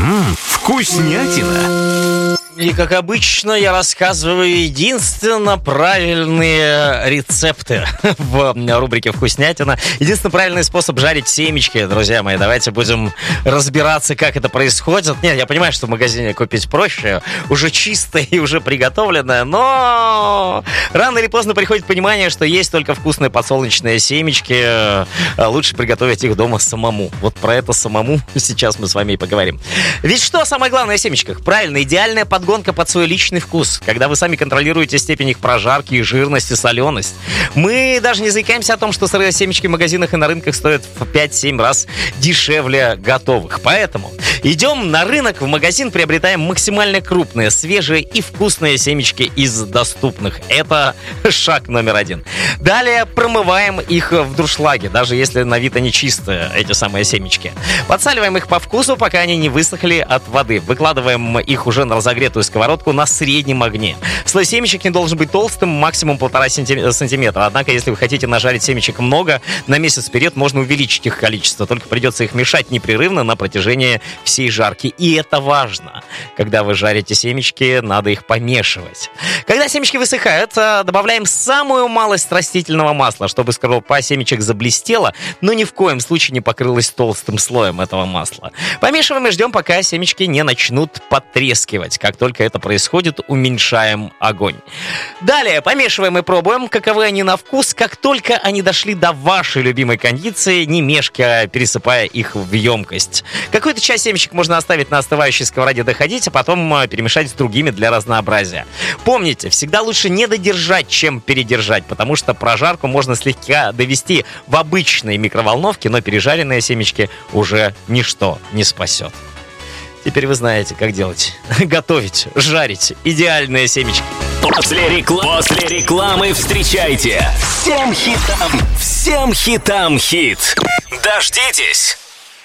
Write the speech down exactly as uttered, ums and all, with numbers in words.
Ммм, вкуснятина. И, как обычно, я рассказываю единственно правильные рецепты в рубрике «Вкуснятина». Единственно правильный способ жарить семечки, друзья мои. Давайте будем разбираться, как это происходит. Нет, я понимаю, что в магазине купить проще, уже чистое и уже приготовленное, но рано или поздно приходит понимание, что есть только вкусные подсолнечные семечки. Лучше приготовить их дома самому. Вот про это самому сейчас мы с вами и поговорим. Ведь что самое главное в семечках? Правильно, идеальная подготовка под свой личный вкус, когда вы сами контролируете степень их прожарки, и жирность, и соленость. Мы даже не заикаемся о том, что сырые семечки в магазинах и на рынках стоят в пять-семь раз дешевле готовых. Поэтому идем на рынок, в магазин, приобретаем максимально крупные, свежие и вкусные семечки из доступных. Это шаг номер один. Далее промываем их в дуршлаге, даже если на вид они чистые, эти самые семечки. Подсаливаем их по вкусу, пока они не высохли от воды. Выкладываем их уже на разогретую сковородку на среднем огне. Слой семечек не должен быть толстым, максимум полтора сантиметра. Однако, если вы хотите нажарить семечек много, на месяц вперед можно увеличить их количество. Только придется их мешать непрерывно на протяжении всей жарки. И это важно. Когда вы жарите семечки, надо их помешивать. Когда семечки высыхают, добавляем самую малость растительного масла, чтобы скорлупа семечек заблестела, но ни в коем случае не покрылась толстым слоем этого масла. Помешиваем и ждем, пока семечки не начнут потрескивать. Как только это происходит, уменьшаем огонь. Далее помешиваем и пробуем, каковы они на вкус. Как только они дошли до вашей любимой кондиции, не мешкая, пересыпая их в емкость. Какую-то часть семечек можно оставить на остывающей сковороде доходить, а потом перемешать с другими для разнообразия. Помните, всегда лучше не додержать, чем передержать, потому что прожарку можно слегка довести в обычной микроволновке, но пережаренные семечки уже ничто не спасет. Теперь вы знаете, как делать. Готовить, жарить идеальные семечки. После, рекл... После рекламы встречайте. Всем хитам, всем хитам хит. Дождитесь.